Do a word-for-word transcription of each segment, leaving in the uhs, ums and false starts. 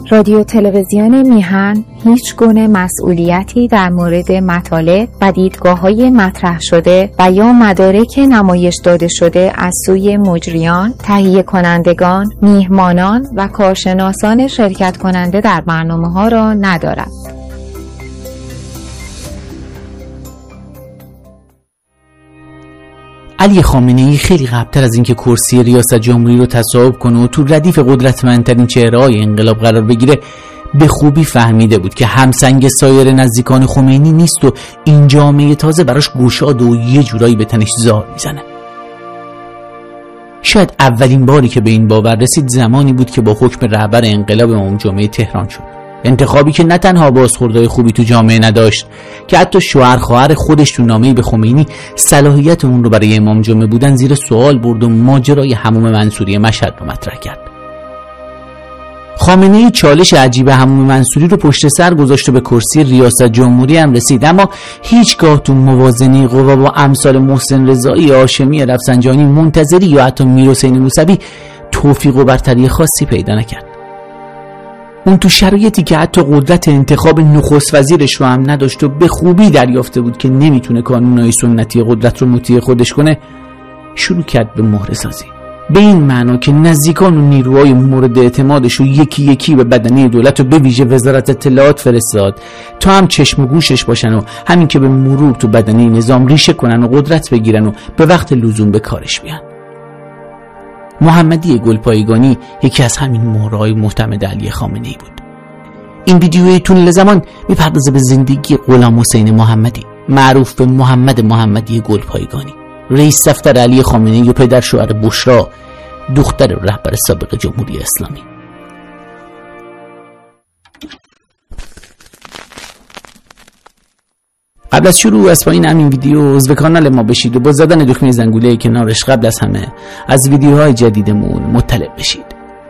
رادیو تلویزیون میهن هیچ گونه مسئولیتی در مورد مطالب و دیدگاه‌های مطرح شده و یا مدارک نمایش داده شده از سوی مجریان، تهیه کنندگان، میهمانان و کارشناسان شرکت کننده در برنامه‌ها را ندارد. علی خامنه‌ای خیلی قبل‌تر از اینکه کرسی ریاست جمهوری رو تصاحب کنه و تو ردیف قدرتمندترین چهره‌های انقلاب قرار بگیره به خوبی فهمیده بود که همسنگ سایر نزدیکان خمینی نیست و این جامعه تازه براش گشاد و یه جورایی به تنش زار میزنه. شاید اولین باری که به این باور رسید زمانی بود که با حکم رهبر انقلاب عموم جمعه تهران شد. انتخابی که نه تنها بازخوردهای خوبی تو جامعه نداشت که حتی شوهر خواهر خودش تو نامه‌ای به خمینی صلاحیت اون رو برای امام جمعه بودن زیر سوال برد و ماجرای حموم منصوری مشهد رو مطرح کرد. خامنه‌ای چالش عجیب حموم منصوری رو پشت سر گذاشت و به کرسی ریاست جمهوری هم رسید، اما هیچگاه تو موازنه قوا با امثال محسن رضایی، هاشمی رفسنجانی، منتظری یا حتی میرحسین موسوی توفیق و برتری خاصی پیدا نکرد. اون تو شرایطی که حتی قدرت انتخاب نخست وزیرش رو هم نداشت و به خوبی دریافته بود که نمیتونه کانونهای سنتی قدرت رو مطیع خودش کنه، شروع کرد به مهره سازی. به این معنا که نزدیکان و نیروهای مورد اعتمادش رو یکی یکی به بدنه دولت و به ویژه وزارت اطلاعات فرستاد تا هم چشم و گوشش باشن و همین که به مرور تو بدنه نظام ریشه کنن و قدرت بگیرن و به وقت لزوم به کارش بیان. محمدی گلپایگانی یکی از همین مهره‌های معتمد علی خامنه‌ای بود. این ویدیوی طول زمان میپردازه به زندگی غلام حسین محمدی، معروف به محمد محمدی گلپایگانی، رئیس دفتر علی خامنه‌ای و پدر شوهر بشرا، دختر رهبر سابق جمهوری اسلامی. قبل از شروع از پایین همین ویدیو عضو کانال ما بشید و با زدن دکمه زنگوله کنارش قبل از همه از ویدیوهای جدیدمون مطلع بشید.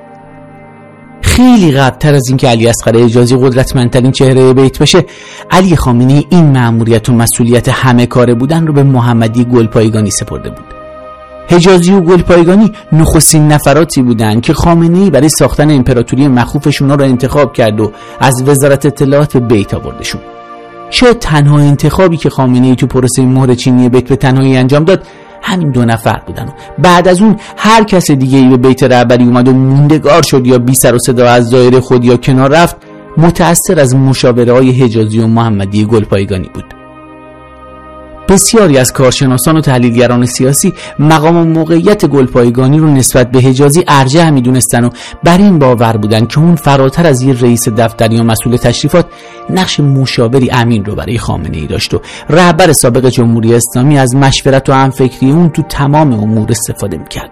خیلی قبلتر از اینکه علی اصغر حجازی قدرتمندترین چهره بیت بشه، علی خامنه‌ای این مأموریت و مسئولیت همه کاره بودن رو به محمدی گلپایگانی سپرده بود. حجازی و گلپایگانی نخستین نفراتی بودند که خامنه‌ای برای ساختن امپراتوری مخوفش اونا رو انتخاب کرد و از وزارت اطلاعات به بیت آوردشون. شاید تنها انتخابی که خامنه‌ای تو پروسه مهر چینی بیت به تنهایی انجام داد همین دو نفر بودن و بعد از اون هر کس دیگه ای به بیت رهبری اومد و موندگار شد یا بی سر و صدا از دایره خود یا کنار رفت متأثر از مشاوره‌های حجازی و محمدی گلپایگانی بود. بسیاری از کارشناسان و تحلیلگران سیاسی مقام و موقعیت گلپایگانی رو نسبت به حجازی ارجح می‌دونستن و بر این باور بودن که اون فراتر از یه رئیس دفتری یا مسئول تشریفات نقش مشاوری امین رو برای خامنه‌ای داشت و رهبر سابق جمهوری اسلامی از مشورت و همفکری اون تو تمام امور استفاده می‌کرد.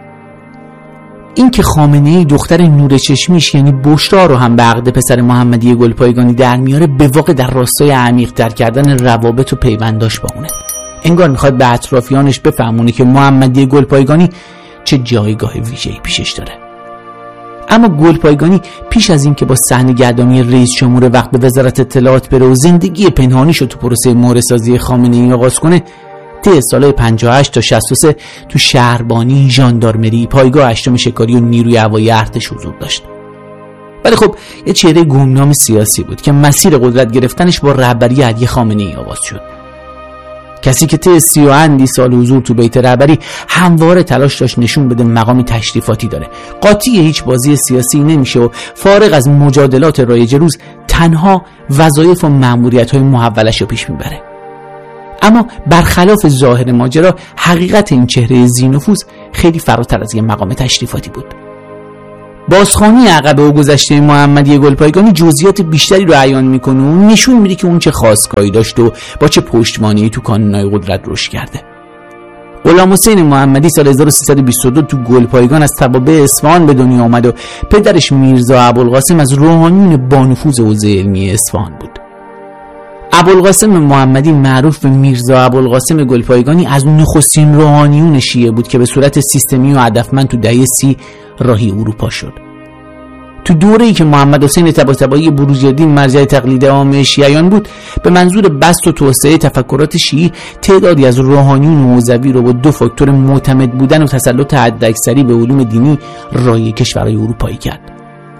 این که خامنه‌ای دختر نور چشمیش یعنی بشرا رو هم به عقد پسر محمدی گلپایگانی در میاره به واقع در راستای عمیق‌تر کردن روابط و پیونداش با اونه. انگار میخواد به اطرافیانش بفهمونه که محمدی گلپایگانی چه جایگاه ویژه‌ای پیشش داره. اما گلپایگانی پیش از این که با صحنه گردانی رئیس جمهور وقت به وزارت اطلاعات بره و زندگی پنهانیشو تو پروسه مهره‌سازی خامنه‌ای آغاز کنه، طی سالهای پنجاه و هشت تا شصت و سه تو شهربانی، ژاندارمری، پایگاه هشتم شکاری و نیروی هوایی ارتش حضور داشت. ولی خب یه چهره گمنام سیاسی بود که مسیر قدرت گرفتنش با رهبری علی خامنه‌ای آغاز شد. کسی که طی سی و اندی سال حضور تو بیت رهبری همواره تلاش داشت نشون بده مقامی تشریفاتی داره، قاطی هیچ بازی سیاسی نمیشه و فارغ از مجادلات رایج روز تنها وظایف و مأموریت‌های محولش رو پیش میبره. اما برخلاف ظاهر ماجرا حقیقت این چهره ذی‌نفوذ خیلی فراتر از یه مقام تشریفاتی بود. بازخوانی عقب و گذشته محمدی گلپایگانی جزئیات بیشتری رو عیان میکنه و نشون میده که اون چه خاصگاهی داشت و با چه پشتوانه‌ای تو کانونهای قدرت رشد کرده. غلام حسین محمدی سال هزار و سیصد و بیست و دو تو گلپایگان از توابع اصفهان به دنیا آمد و پدرش میرزا ابوالقاسم از روحانیون بانفوذ حوزه علمی اصفهان بود. ابوالقاسم محمدی معروف به میرزا ابوالقاسم گلپایگانی از نخستین روحانیون شیعه بود که به صورت سیستمی و هدفمند تو دهه سی راهی اروپا شد. تو دوره‌ای که محمد حسین طباطبایی بروجردی مرجع تقلید عام شیعیان بود، به منظور بسط و توسعه تفکرات شیعی تعدادی از روحانیون موذوی رو با دو فاکتور معتمد بودن و تسلط حداکثری به علوم دینی راهی کشورهای اروپایی کرد.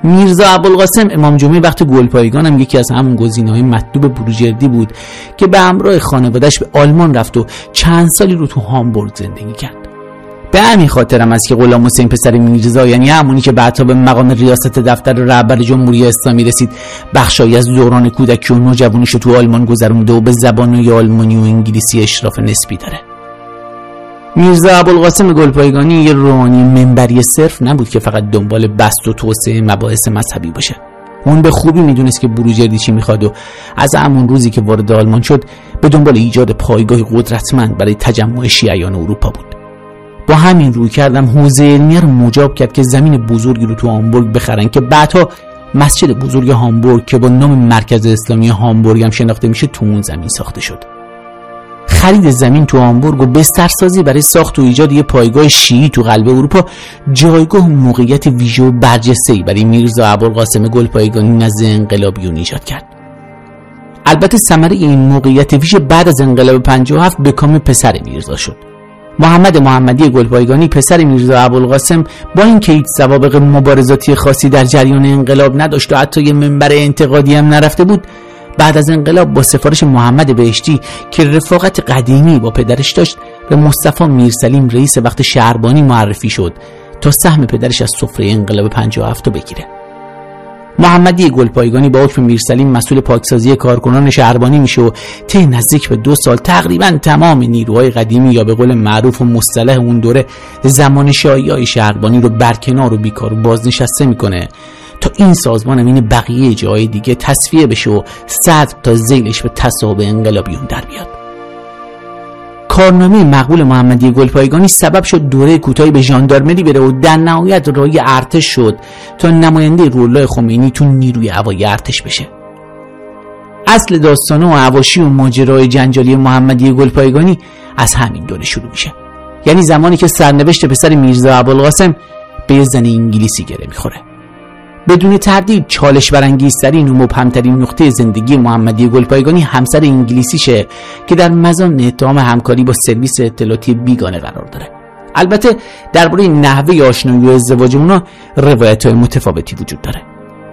میرزا ابوالقاسم امام جمعه وقت گلپایگان هم یکی از همون گزینه‌های مطلوب بروجردی بود که به همراه خانواده‌اش به آلمان رفت و چند سالی رو تو هامبورگ زندگی کرد. به همین خاطرم است که غلام حسین پسر میرزا، یعنی همونی که بعدها به مقام ریاست دفتر رهبر جمهوری اسلامی رسید، بخشایی از دوران کودکی و نوجوانیش رو تو آلمان گذرونده و به زبان‌های آلمانی و انگلیسی اشراف نسبی داره. میرزا ابوالقاسم گلپایگانی یه روحانی منبری صرف نبود که فقط دنبال بسط و توسعه مباحث مذهبی باشه. اون به خوبی میدونست که بروجردی چی میخواد و از همون روزی که وارد آلمان شد به دنبال ایجاد پایگاه قدرتمند برای تجمع شیعیان اروپا بود. با همین روی کردم حوزه علمیه رو مجاب کرد که زمین بزرگی رو تو هامبورگ بخرن که بعدها مسجد بزرگ هامبورگ که با نام مرکز اسلامی هامبورگ هم شناخته میشه تو اون زمین ساخته شد. خرید زمین تو هامبورگ و بسترسازی برای ساخت و ایجاد یه پایگاه شیعی تو قلب اروپا جایگاه موقعیت ویژه و برجسته‌ای برای میرزا ابوالقاسم گلپایگانی نزد انقلابیون ایجاد کرد. البته ثمره این موقعیت ویژه بعد از انقلاب پنجاه و هفت به کام پسر میرزا شد. محمد محمدی گلپایگانی پسر میرزا ابوالقاسم با اینکه هیچ سوابق مبارزاتی خاصی در جریان انقلاب نداشت و حتی یه منبر انتقادی هم نرفته بود، بعد از انقلاب با سفارش محمد بهشتی که رفاقت قدیمی با پدرش داشت به مصطفی میرسلیم رئیس وقت شهربانی معرفی شد تا سهم پدرش از سفره انقلاب پنجاه و هفت رو بگیره. محمدی گلپایگانی با حکم میرسلیم مسئول پاکسازی کارکنان شهربانی میشه و طی نزدیک به دو سال تقریبا تمام نیروهای قدیمی یا به قول معروف و مصطلح اون دوره زمان شایع‌های شهربانی رو برکنار و بیکار و بازنشسته میکنه تا این سازمان امین بقیه جای دیگه تصفیه بشه و صدر تا ذیلش به تصاحب انقلابیون در بیاد. کارنامه مقبول محمدی گلپایگانی سبب شد دوره کوتاهی به ژاندارمری بره و در نهایت رای ارتش شد تا نماینده روح‌الله خمینی تو نیروی هوایی ارتش بشه. اصل داستان و حواشی و ماجرای جنجالی محمدی گلپایگانی از همین دوره شروع میشه، یعنی زمانی که سرنوشت پسر میرزا ابوالقاسم به یه زن انگلیسی گره میخوره. بدون تردید چالش برانگیزترین و مبهمترین نقطه زندگی محمدی گلپایگانی همسر انگلیسیشه که در مزان اتهام همکاری با سرویس اطلاعاتی بیگانه قرار داره. البته درباره نحوه آشنایی و ازدواج اونا روایت‌های متفاوتی وجود داره.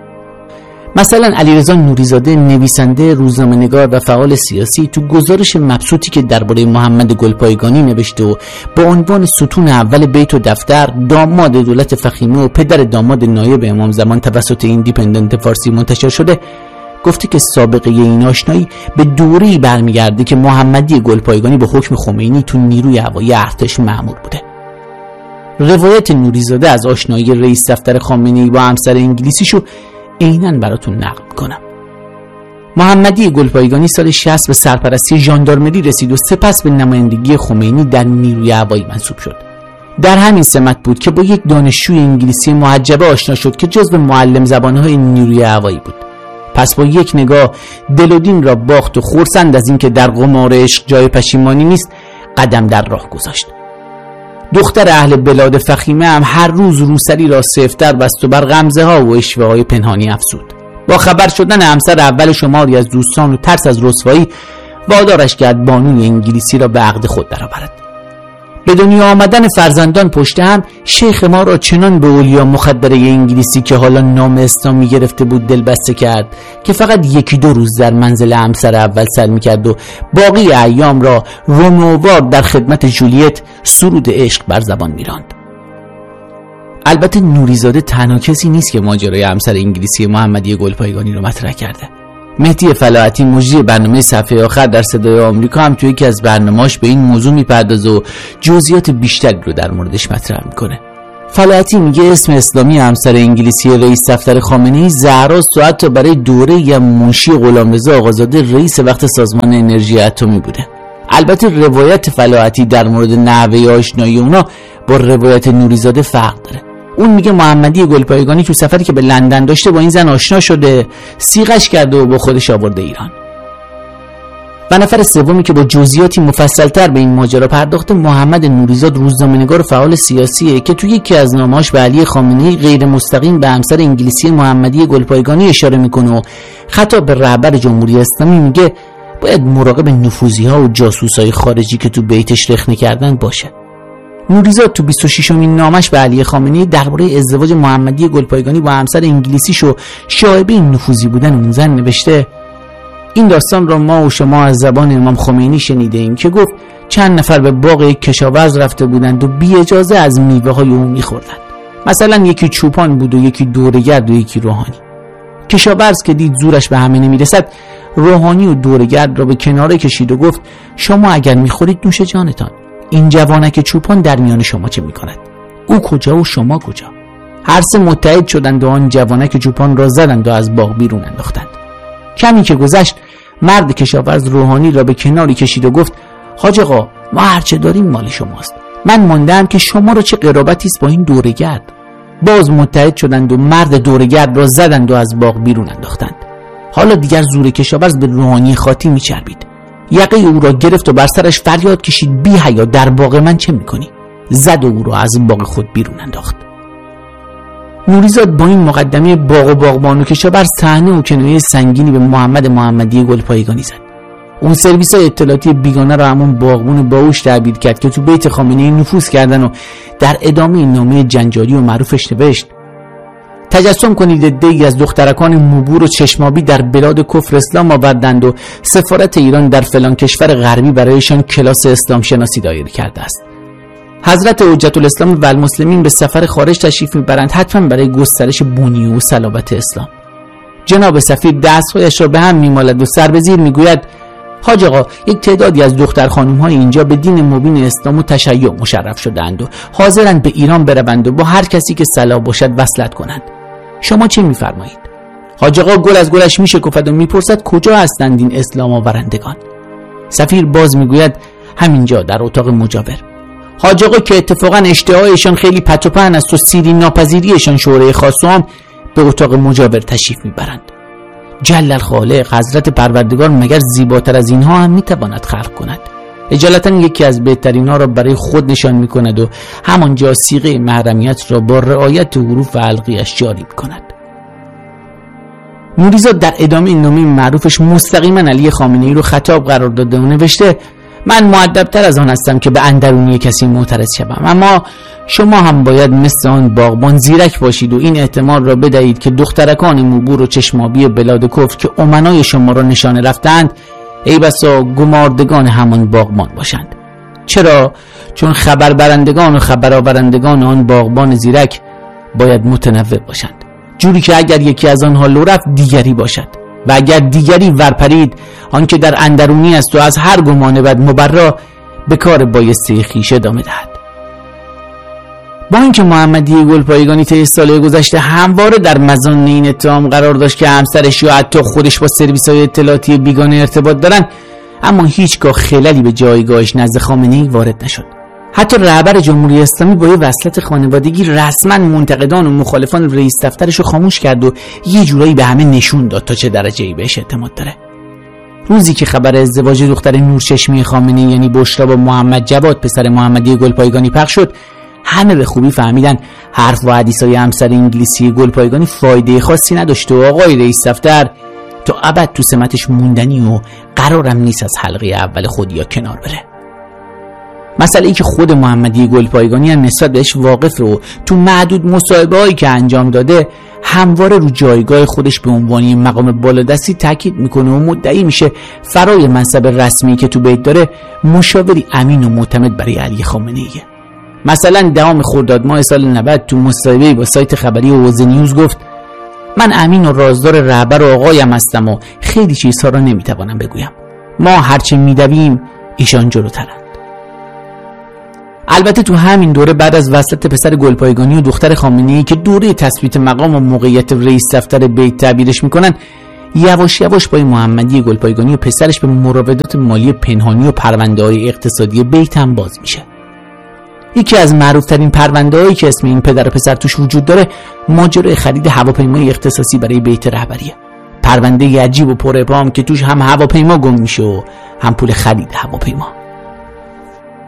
مثلا علیرضا نوریزاده، نویسنده، روزنامه‌نگار و فعال سیاسی، تو گزارش مبسوطی که درباره محمد گلپایگانی نوشته و با عنوان ستون اول بیت و دفتر، داماد دولت فخیمه و پدر داماد نایب امام زمان توسط ایندیپندنت فارسی منتشر شده، گفته که سابقه این آشنایی به دوره‌ای برمیگرده که محمدی گلپایگانی با حکم خمینی تو نیروی هوایی ارتش مأمور بوده. روایت نوریزاده از آشنایی رئیس دفتر خامنه‌ای با همسر انگلیسیشو عیناً براتون نقل میکنم. محمدی گلپایگانی سال شصت به سرپرستی ژاندارمری رسید و سپس به نمایندگی خمینی در نیروی هوایی منصوب شد. در همین سمت بود که با یک دانشجوی انگلیسی محجبه آشنا شد که جزو معلم زبانهای نیروی هوایی بود. پس با یک نگاه دل و دین را باخت و خرسند از اینکه در قمار عشق جای پشیمانی نیست قدم در راه گذاشت. دختر اهل بلاد فخیمه هم هر روز روسری را سفتر بست و بر غمزه ها و اشوه های پنهانی افزود. با خبر شدن همسر اول شماری از دوستان و ترس از رسوایی وادارش کرد بانوی انگلیسی را به عقد خود درآورد. به دنیا آمدن فرزندان پشت هم شیخ ما را چنان به اولیا مخدره انگلیسی که حالا نام اسلامی گرفته بود دل بسته کرد که فقط یکی دو روز در منزل همسر اول سر میکرد و باقی ایام را رومئووار در خدمت جولیت سرود عشق بر زبان میراند. البته نوریزاده تنها کسی نیست که ماجرای همسر انگلیسی محمدی گلپایگانی رو مطرح کرده. مهدی فلاحتی، مجری برنامه صفحه آخر در صدای آمریکا، هم توی یکی از برنامه‌اش به این موضوع میپردازه و جزئیات بیشتری رو در موردش مطرح میکنه. فلاحتی میگه اسم اسلامی همسر انگلیسی رئیس دفتر خامنه‌ای زهراست و حتی برای دوره یا منشی غلامرضا آقازاده رئیس وقت سازمان انرژی اتمی بوده. البته روایت فلاحتی در مورد نحوه آشنایی اونا با روایت نوریزاده فرق داره. اون میگه محمدی گلپایگانی تو سفری که به لندن داشته با این زن آشنا شده، صیغش کرده و با خودش آورده ایران. و نفر سومی که با جزئیاتی مفصل‌تر به این ماجرا پرداخته محمد نوریزاد، روزنامه‌نگار و فعال سیاسیه که تو یکی از نامه‌هاش به علی خامنه‌ای غیر مستقیم به همسر انگلیسی محمدی گلپایگانی اشاره میکنه و خطاب به رهبر جمهوری اسلامی میگه باید مراقب نفوذی‌ها و جاسوسای خارجی که تو بیتش رخنه کردن باشه. نوریزاد تو بیست و ششمین نامش به علی خامنه‌ای درباره ازدواج محمدی گلپایگانی با همسر انگلیسیش و شایبه نفوذی بودن اون زن نوشته: این داستان را ما و شما از زبان امام خمینی شنیده ایم که گفت چند نفر به باغ یک کشاورز رفته بودند و بی اجازه از میوه های او میخوردند. مثلا یکی چوپان بود و یکی دورگرد و یکی روحانی. کشاورز که دید زورش به همه نمیرسد، روحانی و دورگرد را به کناره کشید و گفت: شما اگر میخورید نوش جانتان، این جوانک چوپان در میان شما چه میکند؟ او کجا و شما کجا؟ هر سه متحد شدند و آن جوانک چوپان را زدند و از باغ بیرون انداختند. کمی که گذشت، مرد کشاورز روحانی را به کناری کشید و گفت: حاج آقا، ما هرچه داریم مال شماست. من ماندم که شما را چه قرابتی است با این دورگرد. باز متحد شدند و مرد دورگرد را زدند و از باغ بیرون انداختند. حالا دیگر زور کشاورز به روحانی خاطی میچربید. یقه او را گرفت و بر سرش فریاد کشید: بی حیا، در باغ من چه میکنی؟ زد و او را از باغ خود بیرون انداخت. نوریزاد با این مقدمه باغ و باغبان و کشاورز صحنه و کنایه سنگینی به محمد محمدی گلپایگانی زد. اون سرویس های اطلاعاتی بیگانه را همون باغبون باهوش تعبیر کرد که تو بیت خامنه‌ای نفوذ کردن و در ادامه این نامه جنجالی و معروفش نوشت: تجسم کنید عده‌ای از دخترکان موبور و چشمابی در بلاد کفر اسلام آوردند و سفارت ایران در فلان کشور غربی برایشان کلاس اسلام شناسی دایر کرده است. حضرت حجت الاسلام و المسلمین به سفر خارج تشریف میبرند، حتما برای گسترش بنیه و صلابت اسلام. جناب سفیر دستهایش را به هم میمالد و سر به زیر میگوید: حاج آقا، یک تعدادی از دختر خانم های اینجا به دین مبین اسلام و تشیع مشرف شدند و حاضرند به ایران بروند و با هر کسی که صلاح باشد وصلت کنند. شما چه میفرمایید؟ حاج آقا گل از گلش میشکفد و میپرسد: کجا هستند این اسلام آورندگان؟ سفیر باز میگوید: همینجا در اتاق مجاور. حاج آقا که اتفاقا اشتهایشان خیلی پت و پهن است و سیرین ناپذیریشان شوره خاص هم، به اتاق مجاور تشریف میبرند. جل الخالق، حضرت پروردگار مگر زیباتر از اینها هم میتواند خلق کند؟ اجالتا یکی از بهترین ها را برای خود نشان میکند و همانجا صیغه محرمیت را با رعایت حروف و حلقیش جاری میکند. نوریزاد در ادامه این نامه معروفش مستقیما علی خامنه‌ای رو خطاب قرار داده و نوشته: من مؤدب‌تر از آن هستم که به اندرونی کسی معترض شوم، اما شما هم باید مثل آن باغبان زیرک باشید و این احتمال را بدهید که دخترکان موبور و چشمابی بلاد کفر که امنای شما را نشانه رفتند، ای بسا گماردگان همان باغبان باشند. چرا؟ چون خبر برندگان و خبر آورندگان آن باغبان زیرک باید متنوع باشند، جوری که اگر یکی از آنها لو رفت دیگری باشد، و اگر دیگری ورپرید، آن که در اندرونی است و از هر گمان بد مبرا، به کار بایسته خویش ادامه دهد. با اینکه محمدی گلپایگانی طی سالهای گذشته همواره در مظان این اتهام قرار داشت که همسرش یا حتی خودش با سرویس‌های اطلاعاتی بیگانه ارتباط دارن، اما هیچگاه خللی به جایگاهش نزد خامنه‌ای وارد نشد. حتی رهبر جمهوری اسلامی با یه وصلت خانوادگی رسما منتقدان و مخالفان رئیس دفترش رو خاموش کرد و یه جورایی به همه نشون داد تا چه درجه‌ای بهش اعتماد داره. روزی که خبر ازدواج دختر نورچشمی خامنه‌ای یعنی بشرا با محمد جواد پسر محمدی گلپایگانی پخش شد، همه به خوبی فهمیدن حرف و حدیثای همسر انگلیسی گلپایگانی فایده خاصی نداشت و آقای رئیس دفتر تا ابد تو سمتش موندنی و قرارم نیست از حلقه اول خودیا کنار بره. مسئله ای که خود محمدی گلپایگانی هم نسبت بهش واقفه و تو معدود مصاحبه‌هایی که انجام داده همواره رو جایگاه خودش به عنوان مقام بالادستی تاکید میکنه و مدعی میشه فرای منصب رسمی که تو بیت داره مشاوری امین و معتمد برای علی خامنه‌ایه. مثلا دهم خرداد ماه سال نود تو مصاحبه‌ای با سایت خبری اوز نیوز گفت: من امین و رازدار رهبر و آقایم هستم و خیلی چیزها را نمیتوانم بگویم. ما هرچه میدویم ایشان جلوترند. البته تو همین دوره بعد از وصلت پسر گلپایگانی و دختر خامنه‌ای که دوره تثبیت مقام و موقعیت رئیس دفتر بیت تعبیرش میکنن، یواش یواش با محمدی گلپایگانی و پسرش به مراودات مالی پنهانی و پرونده‌های اقتصادی بیت هم باز میشه. یکی از معروف‌ترین پرونده‌هایی که اسم این پدر و پسر توش وجود داره ماجرای خرید هواپیمای اختصاصی برای بیت رهبریه. پرونده عجیب و پر ابهام که توش هم هواپیما گم میشه و هم پول خرید هواپیما.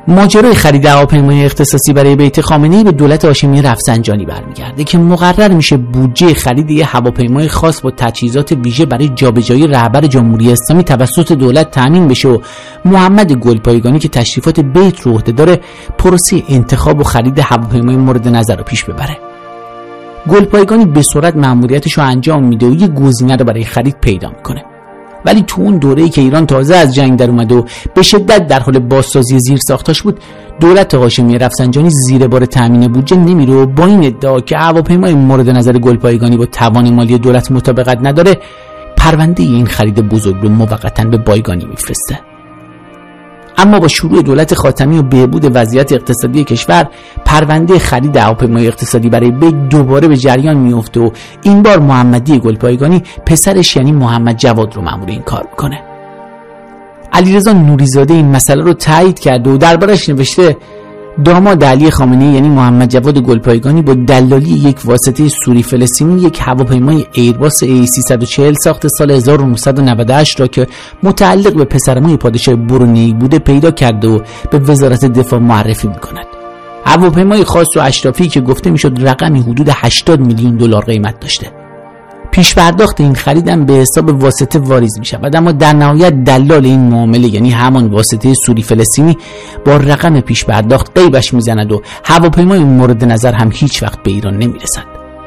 ماجرای خرید هواپیمای اختصاصی برای بیت خامنه‌ای به دولت هاشمی رفسنجانی برمیگرده که مقرر میشه بودجه خرید یه هواپیمای خاص با تجهیزات ویژه برای جابجایی رهبر جمهوری اسلامی توسط دولت تامین بشه و محمد گلپایگانی که تشریفات بیت رو عهده داره پروسه انتخاب و خرید هواپیمای مورد نظر رو پیش ببره. گلپایگانی به سرعت مأموریتش رو انجام میده و یه گزینه رو برای خرید پیدا میکنه. ولی تو اون دوره‌ای که ایران تازه از جنگ در اومده و به شدت در حال بازسازی زیرساختاش بود، دولت هاشمی رفسنجانی زیر بار تامین بودجه نمیره و با این ادعا که هواپیمای مورد نظر گلپایگانی با توان مالی دولت مطابقت نداره، پرونده این خرید بزرگ رو موقتاً به بایگانی میفرسته. اما با شروع دولت خاتمی و بهبود وضعیت اقتصادی کشور، پرونده خرید هواپیمای اقتصادی برای بیت دوباره به جریان میفته و این بار محمدی گلپایگانی پسرش یعنی محمد جواد رو مأمور این کار میکنه. علیرضا نوری‌زاده این مسئله رو تایید کرده و دربارش نوشته داماد علی خامنه‌ای یعنی محمد جواد گلپایگانی با دلالی یک واسطه سوری فلسطینی یک هواپیمای ایرباس ای سیصد و چهل ساخت سال هزار و نهصد و نود و هشت را که متعلق به پسرموی پادشاه برونئی بوده پیدا کرده و به وزارت دفاع معرفی می‌کند. هواپیمای خاص و اشرافی که گفته میشد رقمی حدود هشتاد میلیون دلار قیمت داشته. پیش پرداخت این خریدم به حساب واسطه واریز می شود، اما در نهایت دلال این معامله یعنی همان واسطه سوری فلسطینی با رقم پیش پرداخت غیبش می زند و هواپیمای مورد نظر هم هیچ وقت به ایران نمی رسد.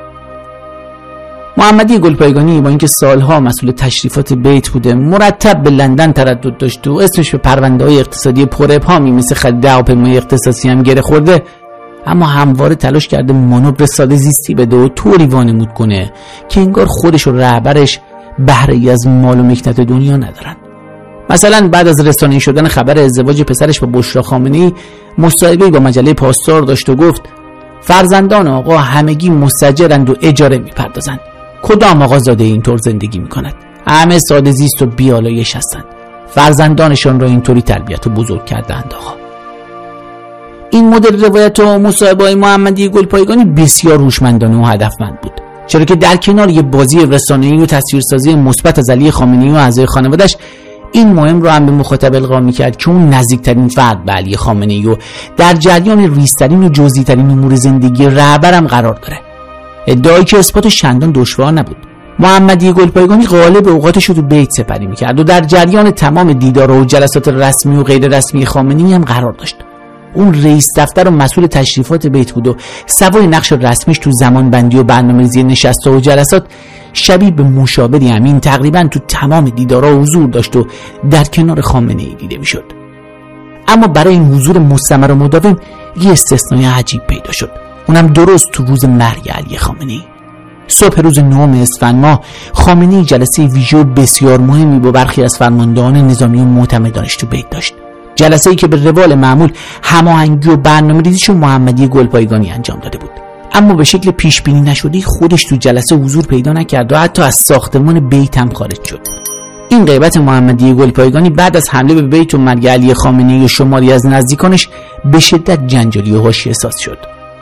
محمدی گلپایگانی با اینکه سالها مسئول تشریفات بیت بوده، مرتب به لندن تردد داشت و اسمش به پرونده‌های اقتصادی پر ابهامی مثل خرید هواپیمای اختصاصی هم گره خورده، اما همواره تلاش کرده مانور ساده زیستی بده و طوری وانمود کنه که انگار خودش و رهبرش بهره‌ای از مال و مکنت دنیا ندارن. مثلا بعد از رسانه‌ای شدن خبر ازدواج پسرش با بشرا خامنه‌ای، مصاحبه‌ای با مجله پاسدار داشت و گفت فرزندان آقا همگی مستاجرند و اجاره می‌پردازند. کدام آقازاده اینطور زندگی می‌کند؟ همه ساده زیست و بیالایش هستند. فرزندانشان را اینطوری تربیت و بزرگ کردند آقا. این مدل روایت و مصاحبه‌های محمدی گلپایگانی بسیار هوشمندانه و هدفمند بود، چرا که در کنار یه بازی رسانه‌ای و تصویرسازی مثبت از علی خامنه‌ای و اعضای خانواده‌اش، این مهم رو هم به مخاطب القا می‌کرد که اون نزدیکترین فرد به علی خامنه‌ای و در جریان ریزترین و جزئی‌ترین امور زندگی رهبرم قرار داره. ادعایی که اثباتش چندان دشوار نبود. محمدی گلپایگانی غالب اوقاتش رو تو بیت سپری می‌کرد و در جریان تمام دیدارها و جلسات رسمی و غیر رسمی خامنه‌ای هم قرار داشت. اون رئیس دفتر و مسئول تشریفات بیت بود و سوای نقش رسمیش تو زمان بندی و برنامه‌ریزی نشست‌ها و جلسات شبیه به مشاوری همین تقریبا تو تمام دیدارها حضور داشت و در کنار خامنه‌ای دیده میشد. اما برای این حضور مستمر و مداوم یه استثنای عجیب پیدا شد، اونم درست تو روز مرگ علی خامنه‌ای. صبح روز نهم اسفند ماه، خامنه‌ای جلسه ویژه بسیار مهمی با برخی از فرماندهان نظامی و معتمدانش تو بیت داشت. جلسه‌ای که به روال معمول هماهنگی و برنامه‌ریزیشو محمدی گلپایگانی انجام داده بود، اما به شکل پیش بینی نشده خودش تو جلسه حضور پیدا نکرد و حتی از ساختمان بیت هم خارج شد. این غیبت محمدی گلپایگانی بعد از حمله به بیت و مرگ علی خامنه‌ای و شماری از نزدیکانش به شدت جنجالی و حاشیه‌ساز شد.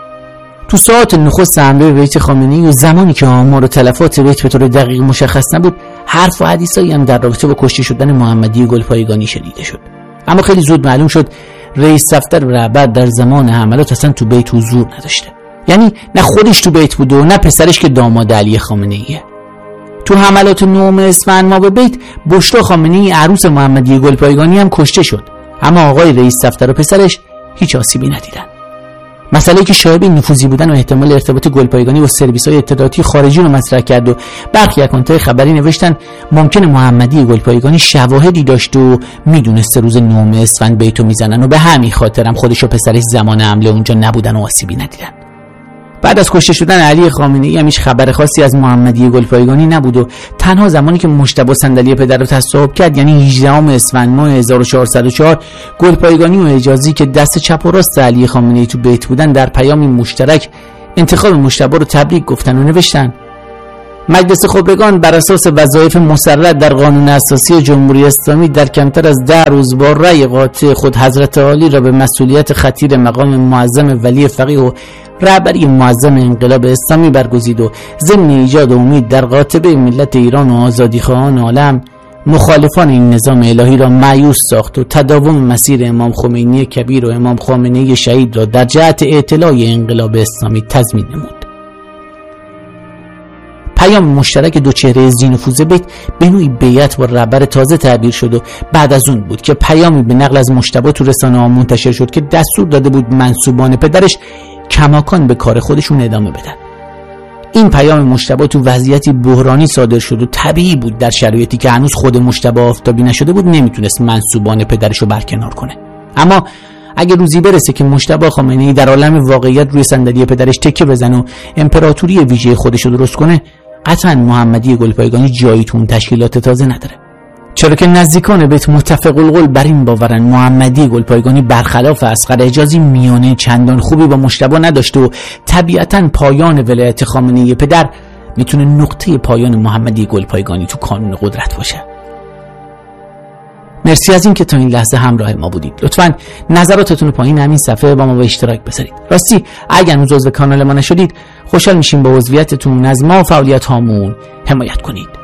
تو ساعت نخست حمله به بیت خامنه‌ای و زمانی که آمار و تلفات بیت به طور دقیق مشخص نبود، حرف و حدیثایی هم در رابطه با کشته شدن محمدی گلپایگانی شنیده شد. اما خیلی زود معلوم شد رئیس دفتر و رهبر در زمان حملات اصلا تو بیت حضور نداشته، یعنی نه خودش تو بیت بود و نه پسرش که داماد علی خامنه‌ایه. تو حملات نهم اسفند ماه به بیت، بشرا خامنه‌ای عروس محمدی گلپایگانی هم کشته شد، اما آقای رئیس دفتر و پسرش هیچ آسیبی ندیدن. مسئله که شایعه نفوذی بودن و احتمال ارتباط گلپایگانی با سرویس‌های اطلاعاتی خارجی رو مطرح کرد و برخی اکانت‌های خبری نوشتن ممکنه محمدی گلپایگانی شواهدی داشت و میدونسته روز نهم اسفند بیتو میزنن و به همین خاطرم خودش و پسرش زمان حمله اونجا نبودن و آسیبی ندیدن. بعد از کشته شدن علی خامنه‌ای همیش خبر خاصی از محمدی گلپایگانی نبود و تنها زمانی که مجتبی صندلی پدر رو تصاحب کرد، یعنی هجدهم اسفند ماه هزار و چهارصد و چهار، گلپایگانی و حجازی که دست چپ و راست علی خامنه‌ای تو بیت بودن در پیامی مشترک انتخاب مجتبی رو تبریک گفتن و نوشتن مجلس خبرگان بر اساس وظایف مسرر در قانون اساسی جمهوری اسلامی در کمتر از ده روز با رأی قاطع خود حضرت عالی را به مسئولیت خطیر مقام معظم ولی فقیه و رهبری معظم انقلاب اسلامی برگزید و ضمن ایجاد امید در قاطبه ملت ایران و آزادیخواهان عالم مخالفان این نظام الهی را مایوس ساخت و تداوم مسیر امام خمینی کبیر و امام خامنه‌ای شهید را در جهت اطلاع انقلاب اسلامی تضمین نمود. پیام مشترک دو چهره ذی‌نفوذ بیت به نوعی بیعت با رهبر تازه تعبیر شد و بعد از اون بود که پیامی به نقل از مجتبی تو رسانه‌ها منتشر شد که دستور داده بود منسوبان پدرش کماکان به کار خودشون ادامه بدن. این پیام مجتبی تو وضعیتی بحرانی صادر شد و طبیعی بود در شرایطی که هنوز خود مجتبی آفتابی نشده بود نمیتونست منسوبان پدرش رو برکنار کنه. اما اگه روزی برسه که مجتبی خامنه‌ای در عالم واقعیت روی صندلی پدرش تکه بزنه و امپراتوری ویژه خودش رو درست کنه، قطعا محمدی گلپایگانی جایی تو اون تشکیلات تازه نداره. چرا که نزدیکان بیت متفق القول بر این باورن محمدی گلپایگانی برخلاف اصغر حجازی میانه چندان خوبی با مجتبی نداشته و طبیعتاً پایان ولایت خامنه‌ای پدر میتونه نقطه پایان محمدی گلپایگانی تو کانون قدرت باشه. مرسی از این که تا این لحظه همراه ما بودید. لطفاً نظراتتون رو پایین همین صفحه با ما به اشتراک بذارید. راستی اگر هنوز عضو کانال ما نشدید خوشحال میشیم با عضویتتون از ما و فعالیت هامون حمایت کنید.